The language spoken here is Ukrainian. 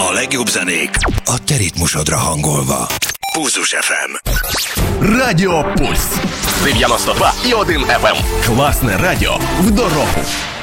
A legjobb zenék a te ritmusodra hangolva. Pulzus FM. Радіо Пульс. 92,1 FM. Класне радіо в дорогу.